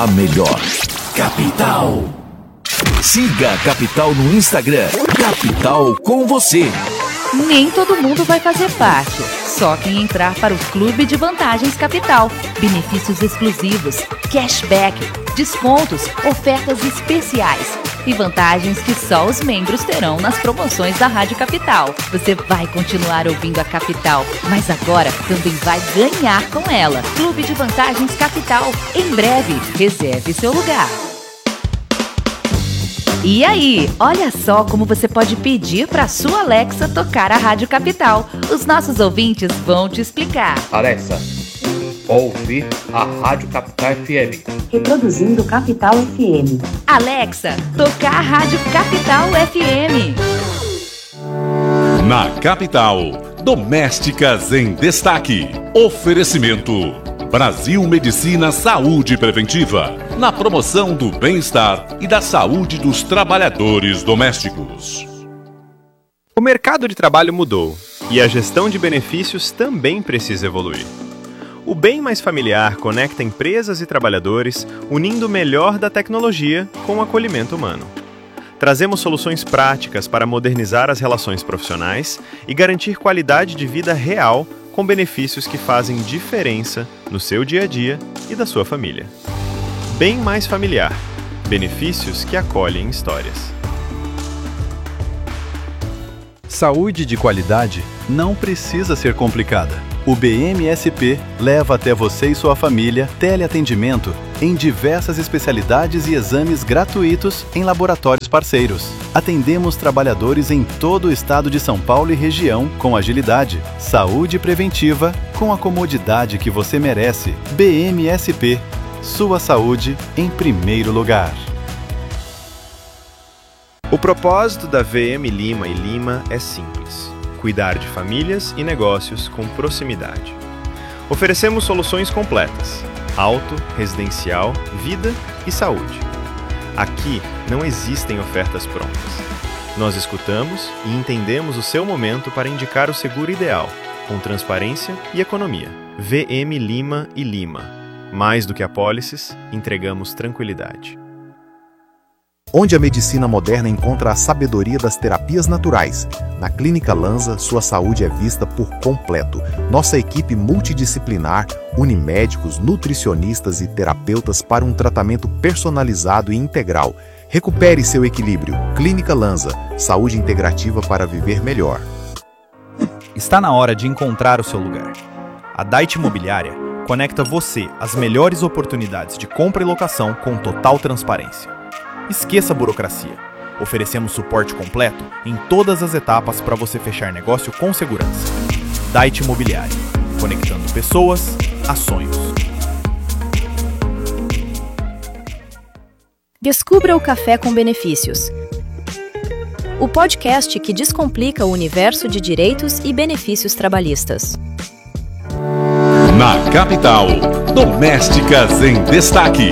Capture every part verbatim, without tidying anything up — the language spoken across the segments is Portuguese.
a melhor. Capital. Siga a Capital no Instagram. Capital com você. Nem todo mundo vai fazer parte. Só quem entrar para o Clube de Vantagens Capital. Benefícios exclusivos, cashback, descontos, ofertas especiais e vantagens que só os membros terão nas promoções da Rádio Capital. Você vai continuar ouvindo a Capital, mas agora também vai ganhar com ela. Clube de Vantagens Capital. Em breve, reserve seu lugar. E aí, olha só como você pode pedir para sua Alexa tocar a Rádio Capital. Os nossos ouvintes vão te explicar. Alexa, ouvir a Rádio Capital F M. Reproduzindo Capital F M. Alexa, tocar a Rádio Capital F M. Na Capital, Domésticas em Destaque. Oferecimento Brasil Medicina Saúde Preventiva, na promoção do bem-estar e da saúde dos trabalhadores domésticos. O mercado de trabalho mudou e a gestão de benefícios também precisa evoluir. O Bem Mais Familiar conecta empresas e trabalhadores, unindo o melhor da tecnologia com o acolhimento humano. Trazemos soluções práticas para modernizar as relações profissionais e garantir qualidade de vida real com benefícios que fazem diferença no seu dia a dia e da sua família. Bem Mais Familiar. Benefícios que acolhem histórias. Saúde de qualidade não precisa ser complicada. O B M S P leva até você e sua família teleatendimento em diversas especialidades e exames gratuitos em laboratórios parceiros. Atendemos trabalhadores em todo o estado de São Paulo e região com agilidade, saúde preventiva com a comodidade que você merece. B M S P, sua saúde em primeiro lugar. O propósito da V M Lima e Lima é simples: cuidar de famílias e negócios com proximidade. Oferecemos soluções completas: auto, residencial, vida e saúde. Aqui não existem ofertas prontas. Nós escutamos e entendemos o seu momento para indicar o seguro ideal, com transparência e economia. V M Lima e Lima. Mais do que apólices, entregamos tranquilidade. Onde a medicina moderna encontra a sabedoria das terapias naturais. Na Clínica Lanza, sua saúde é vista por completo. Nossa equipe multidisciplinar une médicos, nutricionistas e terapeutas para um tratamento personalizado e integral. Recupere seu equilíbrio. Clínica Lanza, saúde integrativa para viver melhor. Está na hora de encontrar o seu lugar. A Dait Imobiliária conecta você às melhores oportunidades de compra e locação com total transparência. Esqueça a burocracia. Oferecemos suporte completo em todas as etapas para você fechar negócio com segurança. Dait Imobiliária, conectando pessoas a sonhos. Descubra o Café com Benefícios. O podcast que descomplica o universo de direitos e benefícios trabalhistas. Na Capital, Domésticas em Destaque.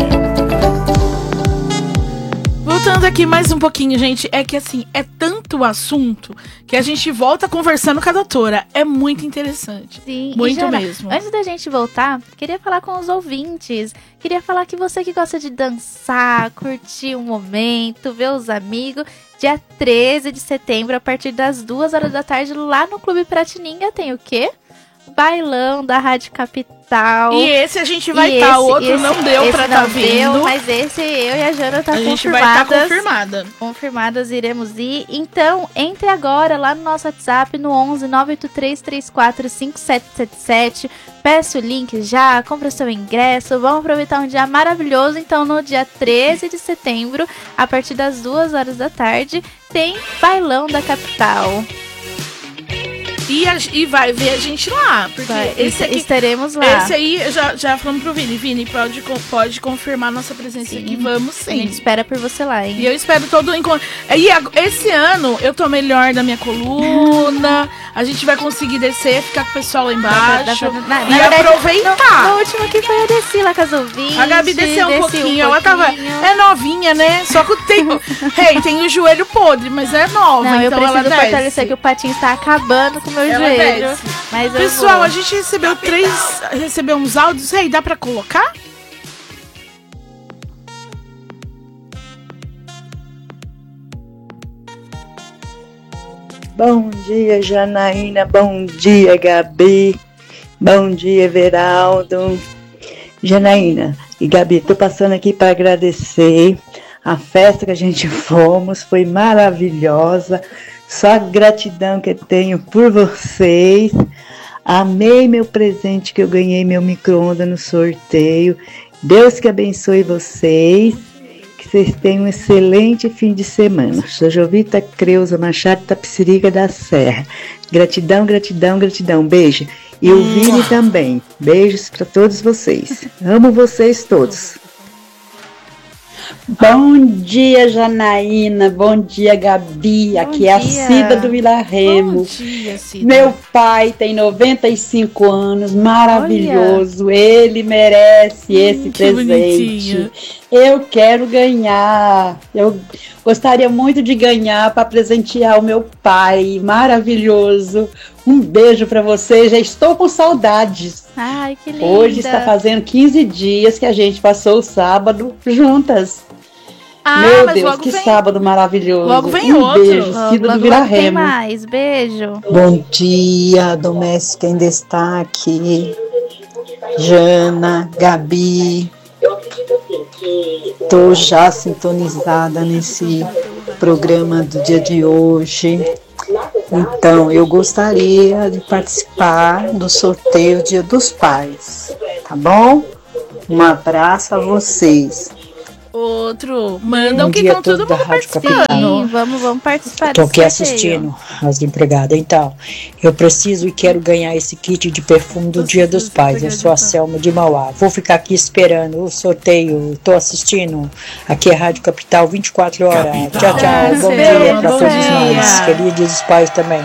Voltando aqui mais um pouquinho, gente, é que assim, é tanto assunto que a gente volta conversando com a doutora. É muito interessante. Sim, muito e Jana, mesmo. Antes da gente voltar, queria falar com os ouvintes. Queria falar que você que gosta de dançar, curtir um momento, ver os amigos, dia treze de setembro, a partir das duas horas da tarde, lá no Clube Piratininga, tem o quê? Bailão da Rádio Capital. E esse a gente vai estar, tá, o outro esse, não deu pra estar tá vindo. Deu, mas esse eu e a Jana tá a confirmadas. A gente vai estar tá confirmada. Confirmadas, iremos ir. Então, entre agora lá no nosso WhatsApp, no onze nove oito três três quatro cinco sete sete sete. Peça o link já, compra seu ingresso. Vamos aproveitar um dia maravilhoso. Então, no dia treze de setembro, a partir das duas horas da tarde, tem Bailão da Capital. E, a, e vai ver a gente lá, porque vai, esse aqui, estaremos lá. Esse aí, já, já falamos pro Vini, Vini, pode, pode confirmar nossa presença sim. aqui, vamos sim. A gente espera por você lá, hein? E eu espero todo o encontro. E esse ano eu tô melhor da minha coluna, a gente vai conseguir descer, ficar com o pessoal lá embaixo na, na, e na verdade, aproveitar. No, no último que foi eu desci lá com as ouvintes. A Gabi desceu um pouquinho, um ela tava, é novinha, né? Só que o tempo, hey, tem o joelho podre, mas é nova, não, então eu ela preciso fortalecer que o patinho está acabando com o meu ela joelho. Desce. Mas pessoal, a gente recebeu três, recebeu uns áudios, aí dá pra colocar? Bom dia, Janaína. Bom dia, Gabi. Bom dia, Everaldo. Janaína e Gabi, tô passando aqui para agradecer a festa que a gente fomos, foi maravilhosa. Só gratidão que eu tenho por vocês. Amei meu presente que eu ganhei, meu micro-ondas no sorteio. Deus que abençoe vocês. Que vocês tenham um excelente fim de semana. Sou Jovita Creuza Machado, Tapicirica da Serra. Gratidão, gratidão, gratidão. Beijo. E o Vini também. Beijos para todos vocês. Amo vocês todos. Bom dia, Janaína. Bom dia, Gabi. Bom Aqui dia. é a Cida do Vila Remo. Bom dia, Cida. Meu pai tem noventa e cinco anos, maravilhoso. Olha. Ele merece hum, esse presente. Bonitinha. Eu quero ganhar. Eu gostaria muito de ganhar para presentear o meu pai, maravilhoso. Um beijo para você. Já estou com saudades. Ai, que linda. Hoje está fazendo quinze dias que a gente passou o sábado juntas. Ah, Meu mas Deus, logo que vem... sábado maravilhoso. Logo vem um outro. Beijo, logo, Cida logo, do Vila logo tem Remo. mais. Beijo. Bom dia, Doméstica em Destaque. Jana, Gabi. Estou já sintonizada nesse programa do dia de hoje. Então, eu gostaria de participar do sorteio Dia dos Pais, tá bom? Um abraço a vocês. Outro. Mandam Bom que dia estão a todos todo da mundo Rádio participando. Sim, vamos, vamos participar. Estou desse aqui sorteio. assistindo as empregadas. Então, eu preciso e quero ganhar esse kit de perfume do Dia dos Pais. Eu sou a Selma de Mauá. Vou ficar aqui esperando o sorteio. Estou assistindo. Aqui é Rádio Capital, vinte e quatro horas. Tchau, tchau. Bom dia para todos nós. Feliz Dia dos Pais também.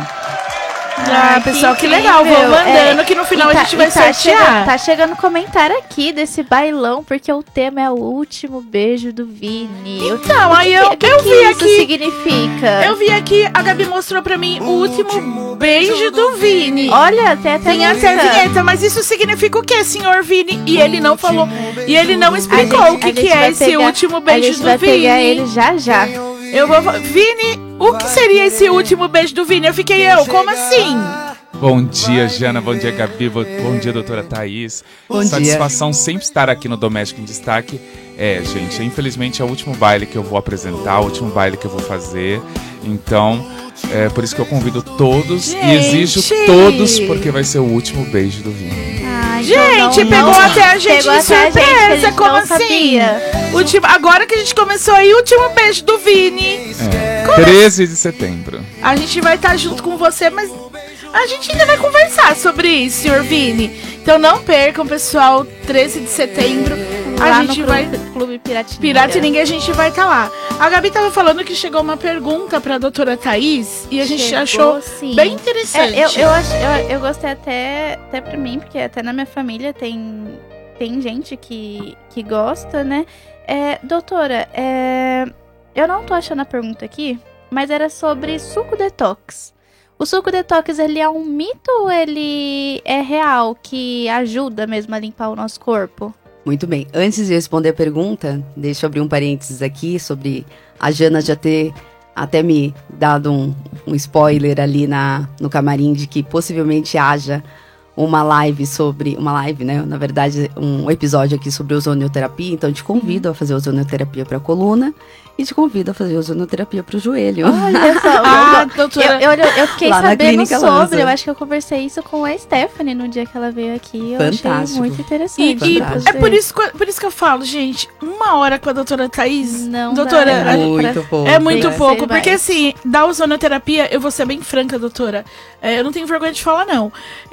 Ah, pessoal, que, que legal. Vou mandando é, que no final tá, a gente vai tá sortear. Chegando, tá chegando comentário aqui desse bailão, porque o tema é o último beijo do Vini. Então, aí eu, que, eu que vi isso aqui. significa? Eu vi aqui, a Gabi mostrou pra mim o último beijo do Vini. Olha, tem até Tem até a vinheta, mas isso significa o que, senhor Vini? E ele não falou, e ele não explicou gente, o que, que é esse pegar, último beijo a gente do vai Vini. Pegar ele já já. Eu vou. Vini, o que seria esse último beijo do Vini? Eu fiquei eu, como assim? Bom dia, Jana. Bom dia, Gabi. Bom dia, doutora Thaís. Bom Satisfação dia. sempre estar aqui no Doméstico em Destaque. É, gente, infelizmente é o último baile que eu vou apresentar, o último baile que eu vou fazer. Então, é por isso que eu convido todos gente. e exijo todos, porque vai ser o último beijo do Vini. Ai, gente, não, pegou não, até a gente pegou de surpresa, como assim? Sabia. Último, agora que a gente começou aí, o último beijo do Vini. É, treze de setembro. A gente vai estar junto com você, mas a gente ainda vai conversar sobre isso, senhor Vini. Então não percam, pessoal, treze de setembro. Lá a gente no vai. Clube Piratininga. Piratininga, a gente vai estar lá. A Gabi tava falando que chegou uma pergunta pra doutora Thaís e a gente chegou, achou sim. bem interessante. É, eu, eu, ach, eu, eu gostei até, até pra mim, porque até na minha família tem, tem gente que, que gosta, né? É, doutora, é, eu não tô achando a pergunta aqui, mas era sobre suco detox. O suco detox, ele é um mito ou ele é real, que ajuda mesmo a limpar o nosso corpo? Muito bem. Antes de responder a pergunta, deixa eu abrir um parênteses aqui sobre a Jana já ter até me dado um, um spoiler ali na, no camarim de que possivelmente haja uma live sobre... Uma live, né? Na verdade, um episódio aqui sobre ozonioterapia. Então, eu te convido a fazer ozonioterapia para a coluna e te convido a fazer ozonioterapia para o joelho. Olha só, ah, doutora. Eu, eu, eu fiquei Lá sabendo sobre, Lanza. Eu acho que eu conversei isso com a Stephanie no dia que ela veio aqui. Eu Fantástico. achei muito interessante. E, e é por isso, por isso que eu falo, gente, uma hora com a doutora Thaís, não doutora, dá, é muito pra... pouco. É muito pouco, porque mais. assim, da ozonoterapia, eu vou ser bem franca, doutora, é, eu não tenho vergonha de falar, não.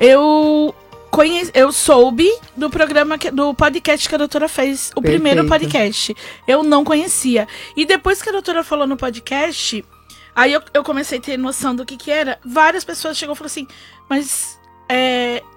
Eu... Conheci, eu soube do programa, que, do podcast que a doutora fez, o Perfeito. primeiro podcast. Eu não conhecia. E depois que a doutora falou no podcast, aí eu, eu comecei a ter noção do que que era. Várias pessoas chegou e falaram assim, mas é,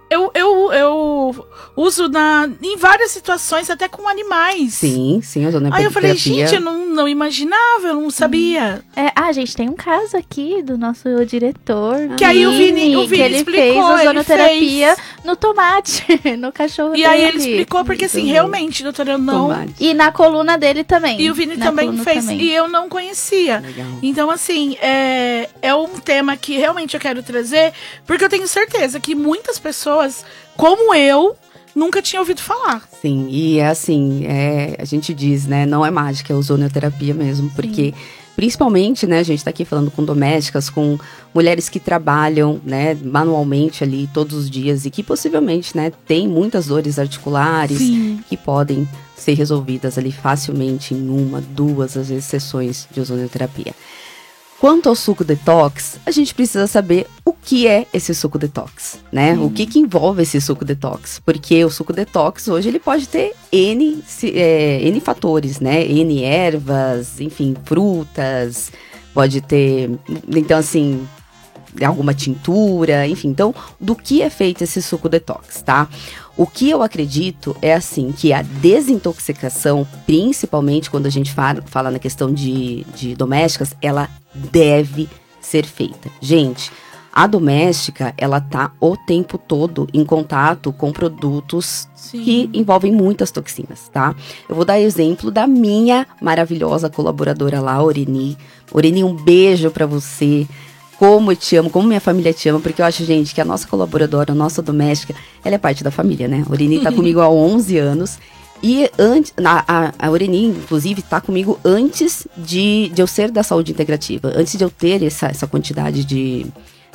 eu, eu, eu uso na, em várias situações, até com animais. Sim, sim, a ozonoterapia. Aí eu falei, gente, eu não, não imaginava, eu não sabia. É, ah, gente, tem um caso aqui do nosso diretor. Que aí o Vini, o Vini que ele explicou, fez ozonoterapia fez. no tomate, no cachorro E dele. aí ele explicou, porque assim, realmente, doutora, eu não... Tomate. E na coluna dele também. E o Vini na também coluna fez, também. e eu não conhecia. Legal. Então, assim, é, é um tema que realmente eu quero trazer, porque eu tenho certeza que muitas pessoas, como eu, nunca tinham ouvido falar. Sim, e é assim, é, a gente diz, né, não é mágica, é ozonoterapia mesmo, porque... Sim. Principalmente, né, a gente tá aqui falando com domésticas, com mulheres que trabalham, né, manualmente ali todos os dias e que possivelmente, né, tem muitas dores articulares. Sim. Que podem ser resolvidas ali facilmente em uma, duas, às vezes, sessões de ozonoterapia. Quanto ao suco detox, a gente precisa saber o que é esse suco detox, né? Sim. O que que envolve esse suco detox? Porque o suco detox hoje ele pode ter N, é, N fatores, né? N ervas, enfim, frutas, pode ter, então assim, alguma tintura, enfim. Então, do que é feito esse suco detox, tá? O que eu acredito é assim, que a desintoxicação, principalmente quando a gente fala, fala na questão de, de domésticas, ela deve ser feita. Gente, a doméstica, ela tá o tempo todo em contato com produtos Sim. que envolvem muitas toxinas, tá? Eu vou dar exemplo da minha maravilhosa colaboradora lá, Oreni. Oreni, um beijo pra você. Como eu te amo, como minha família te ama, porque eu acho, gente, que a nossa colaboradora, a nossa doméstica, ela é parte da família, né? A Oreni tá comigo há onze anos. E antes, a, a, a Oreni, inclusive, tá comigo antes de, de eu ser da saúde integrativa, antes de eu ter essa, essa quantidade de,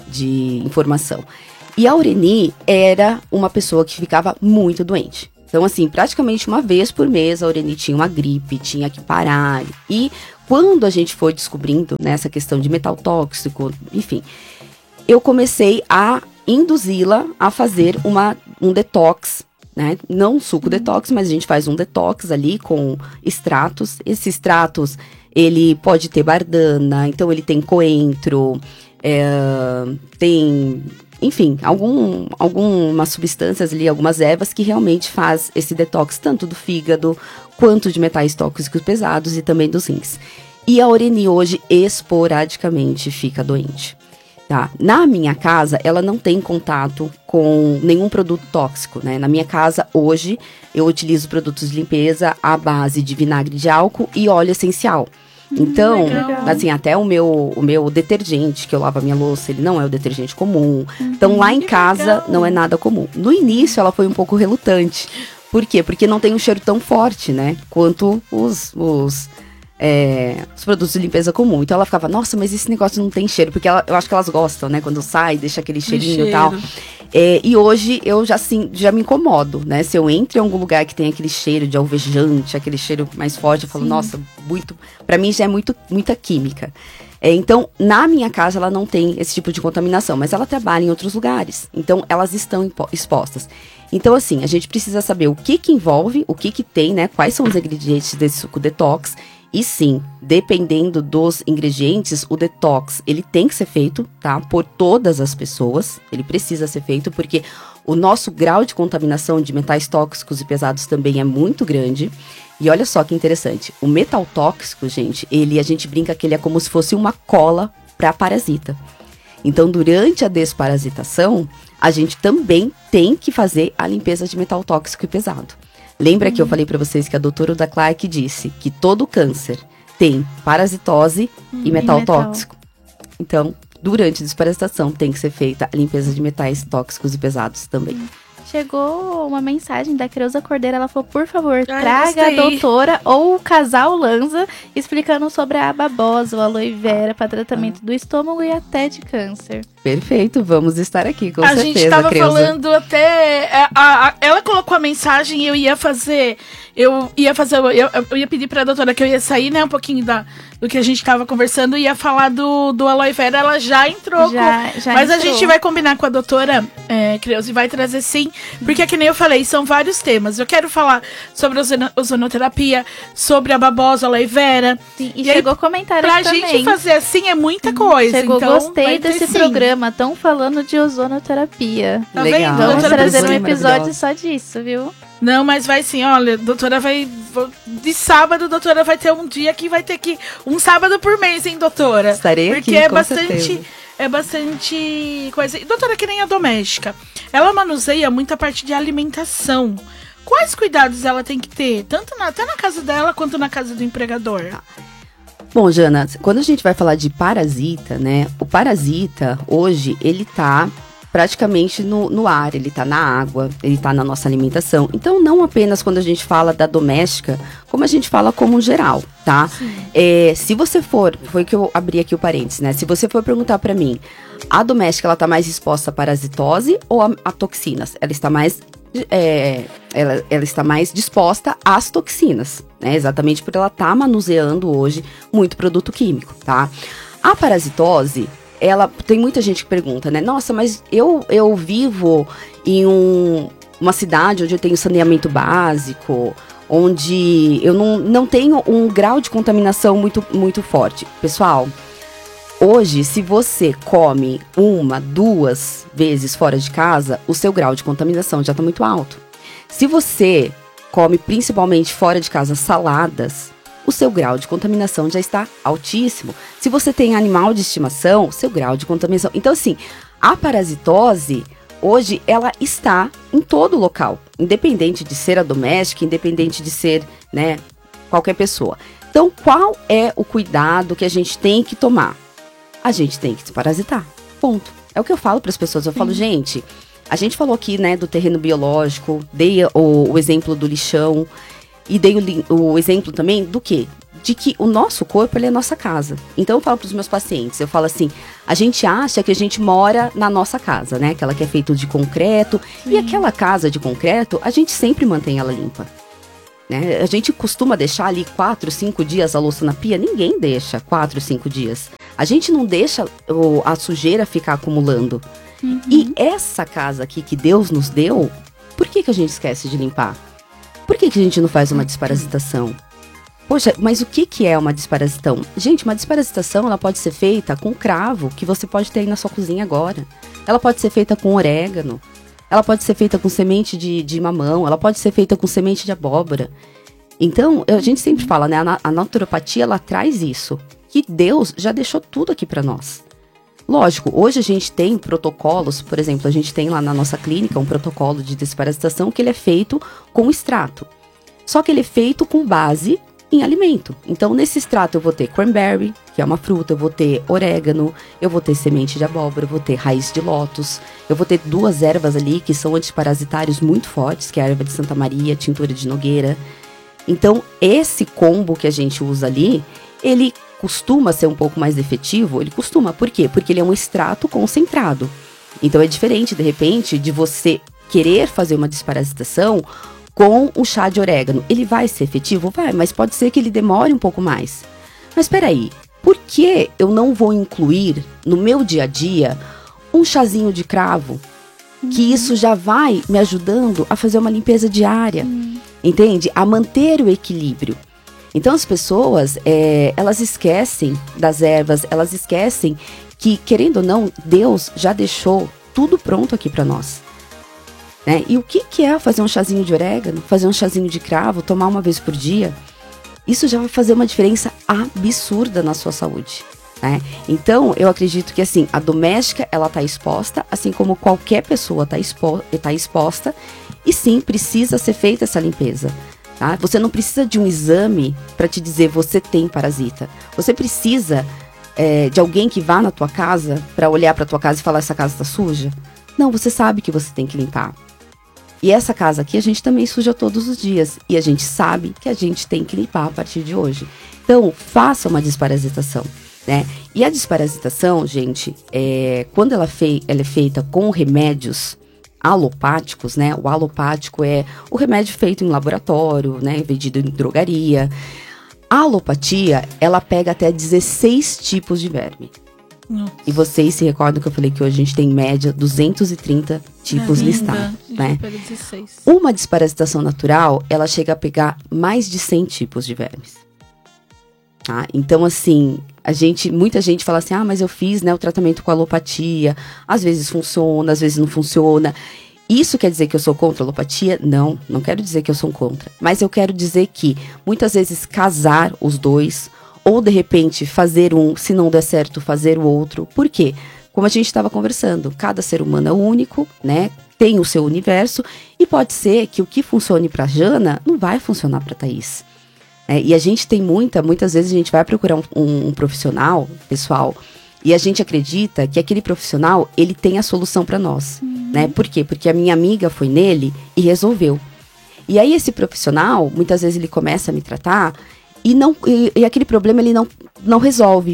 de informação. E a Oreni era uma pessoa que ficava muito doente. Então, assim, praticamente uma vez por mês a Oreni tinha uma gripe, tinha que parar. E quando a gente foi descobrindo nessa questão de metal tóxico, enfim, eu comecei a induzi-la a fazer uma, um detox, né? Não um suco detox, mas a gente faz um detox ali com extratos. Esses extratos, ele pode ter bardana, então ele tem coentro, é, tem... Enfim, algum, algumas substâncias ali, algumas ervas que realmente faz esse detox tanto do fígado quanto de metais tóxicos pesados e também dos rins. E a Oreni hoje esporadicamente fica doente, tá? Na minha casa, ela não tem contato com nenhum produto tóxico, né? Na minha casa, hoje, eu utilizo produtos de limpeza à base de vinagre de álcool e óleo essencial. Então, Legal. assim, até o meu, o meu detergente, que eu lavo a minha louça, ele não é o detergente comum. Uhum, então, lá em casa, legal. não é nada comum. No início, ela foi um pouco relutante. Por quê? Porque não tem um cheiro tão forte, né? Quanto os, os, é, os produtos de limpeza comum. Então, ela ficava, nossa, mas esse negócio não tem cheiro. Porque ela, eu acho que elas gostam, né? Quando sai, deixa aquele cheirinho e tal. É, e hoje, eu já, assim, já me incomodo, né? Se eu entro em algum lugar que tem aquele cheiro de alvejante, aquele cheiro mais forte, eu falo, Sim. nossa, muito... Pra mim, já é muito, muita química. É, então, na minha casa, ela não tem esse tipo de contaminação. Mas ela trabalha em outros lugares. Então, elas estão expostas. Então, assim, a gente precisa saber o que que envolve, o que que tem, né? Quais são os ingredientes desse suco detox. E sim, dependendo dos ingredientes, o detox, ele tem que ser feito, tá? Por todas as pessoas. Ele precisa ser feito porque o nosso grau de contaminação de metais tóxicos e pesados também é muito grande. E olha só que interessante. O metal tóxico, gente, ele, a gente brinca que ele é como se fosse uma cola para parasita. Então, durante a desparasitação, a gente também tem que fazer a limpeza de metal tóxico e pesado. Lembra uhum. que eu falei para vocês que a doutora Uda Clark disse que todo câncer tem parasitose uhum. e metal, metal tóxico. Então, durante a desparasitação tem que ser feita a limpeza de metais tóxicos e pesados também. Uhum. Chegou uma mensagem da Creuza Cordeira, ela falou, por favor, Ai, traga a doutora ou o casal Lanza explicando sobre a babosa, o aloe vera para tratamento ah. do estômago e até de câncer. Perfeito, vamos estar aqui, com a certeza, A gente tava Creuza. falando até... A, a, a, ela colocou a mensagem e eu ia fazer... Eu ia fazer... Eu, eu ia pedir pra doutora que eu ia sair, né, um pouquinho da, do que a gente tava conversando e ia falar do, do aloe vera. Ela já entrou. Já, com, já mas entrou. A gente vai combinar com a doutora, é, Creuza, e vai trazer sim. Porque, que nem eu falei, são vários temas. Eu quero falar sobre a ozonoterapia, sobre a babosa, aloe vera. Sim, e, e chegou aí, comentário pra também. Pra gente fazer assim é muita coisa. Chegou, então, gostei desse programa. programa estão falando de ozonoterapia. Tá vendo? Vamos Doutora trazer um Priscila, episódio só disso, viu? Não, mas vai sim, olha, doutora vai... De sábado, doutora, vai ter um dia que vai ter que... Um sábado por mês, hein, doutora? Estarei Porque aqui, é com bastante... certeza. É bastante coisa. E, doutora, que nem a doméstica. Ela manuseia muita parte de alimentação. Quais cuidados ela tem que ter? Tanto na, até na casa dela, quanto na casa do empregador? Bom, Jana, quando a gente vai falar de parasita, né? O parasita, hoje, ele tá praticamente no, no ar, ele tá na água, ele tá na nossa alimentação. Então, não apenas quando a gente fala da doméstica, como a gente fala como um geral, tá? É, se você for, foi que eu abri aqui o parênteses, né? Se você for perguntar pra mim, a doméstica, ela tá mais exposta à parasitose ou a, a toxinas? Ela está mais... É, ela, ela está mais disposta às toxinas, né? Exatamente por ela estar manuseando hoje muito produto químico, tá? A parasitose, ela tem muita gente que pergunta, né? Nossa, mas eu, eu vivo em um, uma cidade onde eu tenho saneamento básico, onde eu não, não tenho um grau de contaminação muito, muito forte. Pessoal, hoje, se você come uma, duas vezes fora de casa, o seu grau de contaminação já está muito alto. Se você come principalmente fora de casa saladas, o seu grau de contaminação já está altíssimo. Se você tem animal de estimação, seu grau de contaminação... Então, assim, a parasitose, hoje, ela está em todo local. Independente de ser a doméstica, independente de ser, né, qualquer pessoa. Então, qual é o cuidado que a gente tem que tomar? A gente tem que se parasitar, ponto. É o que eu falo para as pessoas, eu Sim. falo, gente, a gente falou aqui, né, do terreno biológico, dei o, o exemplo do lixão, e dei o, o exemplo também do quê? De que o nosso corpo, ele é a nossa casa. Então eu falo para os meus pacientes, eu falo assim, a gente acha que a gente mora na nossa casa, né, aquela que é feita de concreto, Sim. e aquela casa de concreto, a gente sempre mantém ela limpa. Né? A gente costuma deixar ali quatro, cinco dias a louça na pia, ninguém deixa quatro, cinco dias. A gente não deixa o, a sujeira ficar acumulando. Uhum. E essa casa aqui que Deus nos deu, por que, que a gente esquece de limpar? Por que, que a gente não faz uma desparasitação? Poxa, mas o que, que é uma desparasitação? Gente, uma desparasitação, ela pode ser feita com cravo, que você pode ter aí na sua cozinha agora. Ela pode ser feita com orégano. Ela pode ser feita com semente de, de mamão. Ela pode ser feita com semente de abóbora. Então, a gente sempre fala, né? A, a naturopatia, ela traz isso. Que Deus já deixou tudo aqui para nós. Lógico, hoje a gente tem protocolos, por exemplo, a gente tem lá na nossa clínica um protocolo de desparasitação que ele é feito com extrato. Só que ele é feito com base em alimento. Então, nesse extrato eu vou ter cranberry, que é uma fruta, eu vou ter orégano, eu vou ter semente de abóbora, eu vou ter raiz de lótus, eu vou ter duas ervas ali que são antiparasitários muito fortes, que é a erva de Santa Maria, a tintura de nogueira. Então, esse combo que a gente usa ali, ele costuma ser um pouco mais efetivo, ele costuma, por quê? Porque ele é um extrato concentrado. Então é diferente, de repente, de você querer fazer uma desparasitação com o chá de orégano. Ele vai ser efetivo? Vai, mas pode ser que ele demore um pouco mais. Mas peraí, por que eu não vou incluir no meu dia a dia um chazinho de cravo? Uhum. Que isso já vai me ajudando a fazer uma limpeza diária, uhum. entende? A manter o equilíbrio. Então as pessoas, é, elas esquecem das ervas, elas esquecem que, querendo ou não, Deus já deixou tudo pronto aqui para nós. Né? E o que, que é fazer um chazinho de orégano, fazer um chazinho de cravo, tomar uma vez por dia? Isso já vai fazer uma diferença absurda na sua saúde. Né? Então, eu acredito que assim, a doméstica, ela está exposta, assim como qualquer pessoa está expo- tá exposta, e sim, precisa ser feita essa limpeza. Tá? Você não precisa de um exame para te dizer você tem parasita. Você precisa é, de alguém que vá na tua casa para olhar para tua casa e falar essa casa está suja? Não, você sabe que você tem que limpar. E essa casa aqui a gente também suja todos os dias. E a gente sabe que a gente tem que limpar a partir de hoje. Então, faça uma desparasitação. Né? E a desparasitação, gente, é, quando ela, fei- ela é feita com remédios alopáticos, né? O alopático é o remédio feito em laboratório, né? Vendido em drogaria. A alopatia, ela pega até dezesseis tipos de verme. Nossa. E vocês se recordam que eu falei que hoje a gente tem em média duzentos e trinta tipos é, listados, né? Uma desparasitação natural, ela chega a pegar mais de cem tipos de vermes. Tá? Então, assim, A gente, muita gente fala assim, ah, mas eu fiz, né, o tratamento com alopatia, às vezes funciona, às vezes não funciona. Isso quer dizer que eu sou contra a alopatia? Não, não quero dizer que eu sou contra. Mas eu quero dizer que, muitas vezes, casar os dois, ou de repente fazer um, se não der certo, fazer o outro. Por quê? Como a gente estava conversando, cada ser humano é único, né? Tem o seu universo, e pode ser que o que funcione para Jana não vai funcionar para Thaís. É, e a gente tem muita, muitas vezes a gente vai procurar um, um, um profissional, pessoal, e a gente acredita que aquele profissional, ele tem a solução para nós, uhum. né? Por quê? Porque a minha amiga foi nele e resolveu. E aí esse profissional, muitas vezes ele começa a me tratar e, não, e, e aquele problema ele não, não resolve.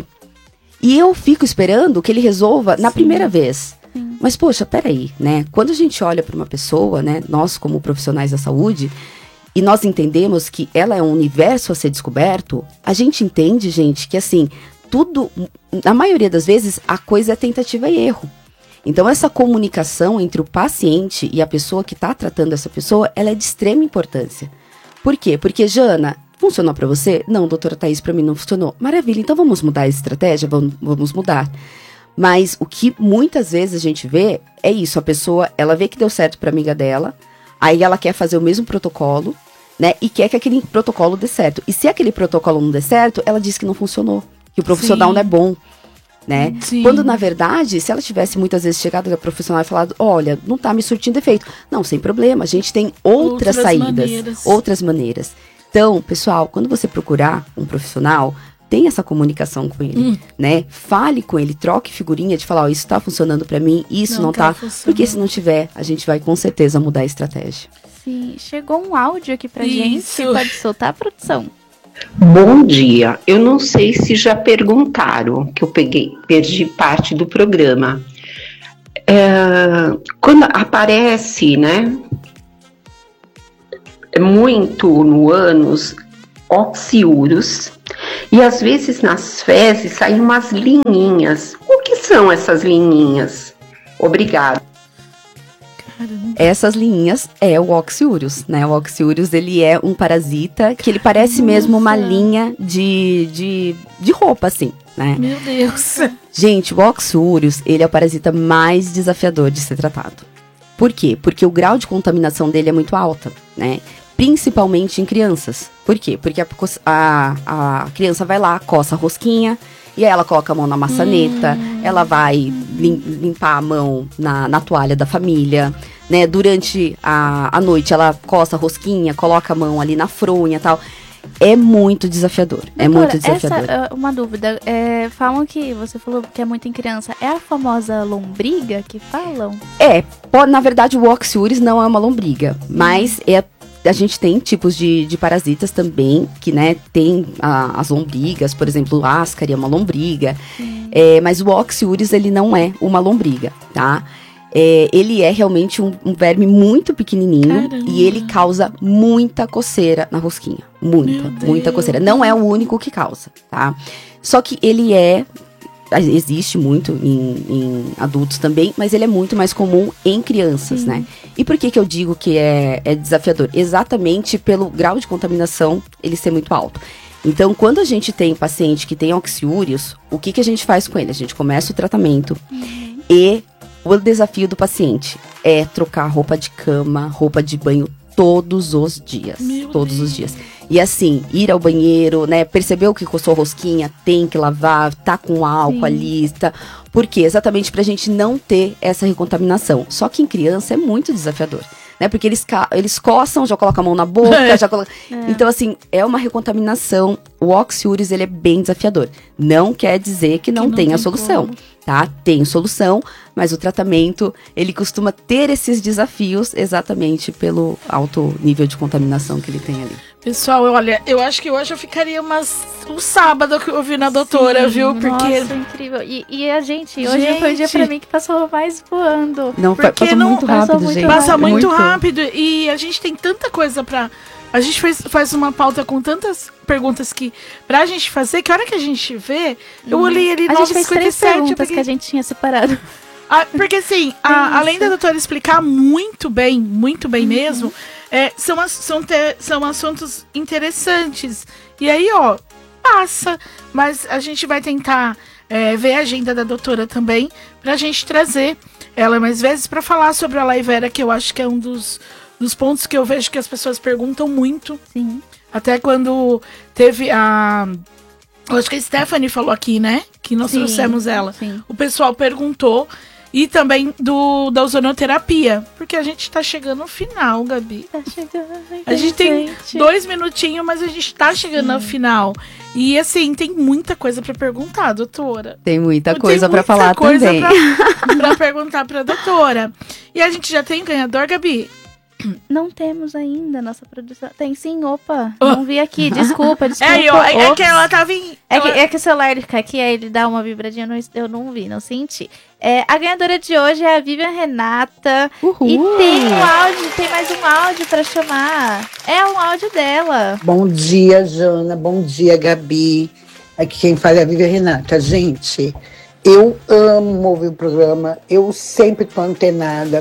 E eu fico esperando que ele resolva na Sim. primeira vez. Sim. Mas, poxa, peraí, né? Quando a gente olha para uma pessoa, né? Nós como profissionais da saúde, e nós entendemos que ela é um universo a ser descoberto, a gente entende, gente, que assim... Tudo, na maioria das vezes, a coisa é tentativa e erro. Então, essa comunicação entre o paciente e a pessoa que está tratando essa pessoa, ela é de extrema importância. Por quê? Porque, Jana, funcionou para você? Não, doutora Thaís, para mim não funcionou. Maravilha, então vamos mudar a estratégia? Vamos, vamos mudar. Mas o que muitas vezes a gente vê é isso, a pessoa, ela vê que deu certo para amiga dela, aí ela quer fazer o mesmo protocolo, né? E quer que aquele protocolo dê certo. E se aquele protocolo não der certo, ela diz que não funcionou. Que o profissional Sim. não é bom, né? Sim. Quando, na verdade, se ela tivesse muitas vezes chegado na profissional e falado, olha, não tá me surtindo efeito. Não, sem problema, a gente tem outras, outras saídas, maneiras. outras maneiras. Então, pessoal, quando você procurar um profissional, tenha essa comunicação com ele, hum. né? Fale com ele, troque figurinha de falar, ó, isso tá funcionando pra mim, isso não, não tá. tá porque se não tiver, a gente vai com certeza mudar a estratégia. Sim, chegou um áudio aqui pra isso. gente, pode soltar a produção. Bom dia, eu não sei se já perguntaram, que eu peguei, perdi parte do programa. É, quando aparece, né, muito no ânus, oxiúros, e às vezes nas fezes saem umas linhinhas. O que são essas linhinhas? Obrigada. Essas linhas é o oxiúrios, né? O oxiúrios, ele é um parasita que ele parece Nossa. mesmo uma linha de, de, de roupa, assim, né? Meu Deus! Gente, o oxiúrios, ele é o parasita mais desafiador de ser tratado. Por quê? Porque o grau de contaminação dele é muito alta, né? Principalmente em crianças. Por quê? Porque a, a, a criança vai lá, coça a rosquinha, e aí ela coloca a mão na maçaneta, hum. ela vai lim, limpar a mão na, na toalha da família, né? Durante a, a noite ela coça a rosquinha, coloca a mão ali na fronha e tal. É muito desafiador, Doutora, é muito desafiador. Essa, uma dúvida, é, falam que, você falou que é muito em criança, é a famosa lombriga que falam? É, pode, na verdade o oxiúris não é uma lombriga, hum. mas é... A gente tem tipos de, de parasitas também, que, né, tem a, as lombrigas, por exemplo, o ascaris é uma lombriga, hum. é, mas o oxiúris, ele não é uma lombriga, tá? É, ele é realmente um, um verme muito pequenininho. Caramba. E ele causa muita coceira na rosquinha, muita, muita coceira. Não é o único que causa, tá? Só que ele é... Existe muito em, em adultos também, mas ele é muito mais comum em crianças, Sim. né? E por que que eu digo que é, é desafiador? Exatamente pelo grau de contaminação ele ser muito alto. Então, quando a gente tem paciente que tem oxiúrios, o que que a gente faz com ele? A gente começa o tratamento uhum. e o desafio do paciente é trocar roupa de cama, roupa de banho todos os dias. Meu todos Deus. os dias. E assim, ir ao banheiro, né? Percebeu que coçou a rosquinha, tem que lavar, tá com álcool Sim. ali, tá? Por quê? Exatamente pra gente não ter essa recontaminação. Só que em criança é muito desafiador, né? Porque eles, eles coçam, já colocam a mão na boca, é. já colocam... É. Então, assim, é uma recontaminação. O oxiúris, ele é bem desafiador. Não quer dizer que não, que não tem a solução, como. tá? Tem solução, mas o tratamento, ele costuma ter esses desafios exatamente pelo alto nível de contaminação que ele tem ali. Pessoal, olha, eu acho que hoje eu ficaria umas, um sábado que eu ouvi na doutora, Sim, viu? Porque... Nossa, incrível. E, e a gente, hoje gente... foi o dia pra mim que passou mais voando. Não, Porque passa não, muito rápido, muito gente. Passa muito, muito rápido. E a gente tem tanta coisa pra... A gente faz, faz uma pauta com tantas perguntas que... Pra gente fazer, que a hora que a gente vê, eu olhei ali... A gente fez três perguntas peguei... que a gente tinha separado. Ah, porque assim, a, além da doutora explicar muito bem, muito bem uhum. mesmo... É, são, são, te, são assuntos interessantes. E aí, ó, passa. Mas a gente vai tentar é, ver a agenda da doutora também, pra gente trazer ela mais vezes pra falar sobre a aloe vera, que eu acho que é um dos, dos pontos que eu vejo que as pessoas perguntam muito. Sim. Até quando teve a... Eu acho que a Stephanie falou aqui, né? Que nós Sim, trouxemos ela. sim. O pessoal perguntou. E também do, da ozonoterapia. Porque a gente tá chegando no final, Gabi. Tá chegando. A gente tem dois minutinhos, mas a gente tá chegando no final. E assim, tem muita coisa pra perguntar, doutora. Tem muita Tem coisa pra muita falar coisa também. Pra, pra perguntar pra doutora. E a gente já tem ganhador, Gabi? Não temos ainda, nossa produção. Tem sim, opa. Não vi aqui, desculpa, desculpa. É, eu, é, é que ela tava em... É que, ela- é que o celular ele fica aqui, aí ele dá uma vibradinha, eu não, eu não vi, não senti. É, a ganhadora de hoje é a Vivian Renata. Uhul. E tem um áudio, tem mais um áudio pra chamar. É um áudio dela. Bom dia, Jana. Bom dia, Gabi. Aqui quem fala é a Vivian Renata. Gente, eu amo ouvir o programa. Eu sempre tô antenada.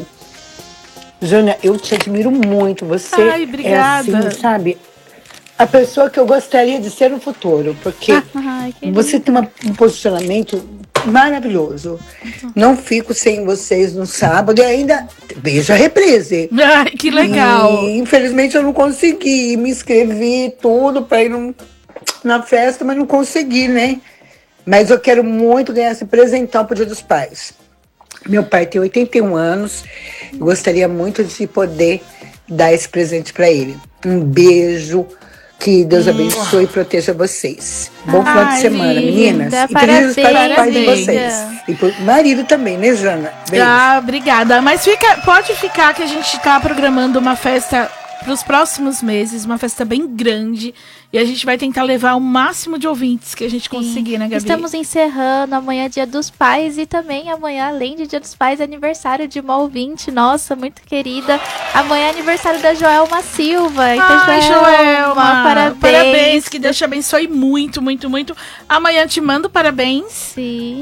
Jana, eu te admiro muito. Você Ai, obrigada. é assim, sabe? A pessoa que eu gostaria de ser no futuro. Porque Ai, que você tem uma- um posicionamento maravilhoso. Não fico sem vocês no sábado e ainda vejo a reprise. Ai, que legal. E, infelizmente eu não consegui. Me inscrevi tudo para ir num- na festa, mas não consegui, né? Mas eu quero muito ganhar esse presentão pro Dia dos Pais. Meu pai tem oitenta e um anos. Eu gostaria muito de poder dar esse presente para ele. Um beijo. Que Deus abençoe e proteja vocês. Bom final de Ai, semana, linda, meninas. E parabéns, felizes para os pais de parabéns. vocês. E pro marido também, né, Jana? Beijo. Ah, obrigada. Mas fica, pode ficar que a gente tá programando uma festa pros próximos meses, uma festa bem grande. E a gente vai tentar levar o máximo de ouvintes que a gente conseguir, né, Gabi? Estamos encerrando amanhã é Dia dos Pais e também amanhã, além de Dia dos Pais, é aniversário de uma ouvinte nossa, muito querida. Amanhã é aniversário da Joelma Silva. Então, Ai, Joelma, parabéns. parabéns. Que Deus te abençoe muito, muito, muito. Amanhã te mando parabéns. Sim.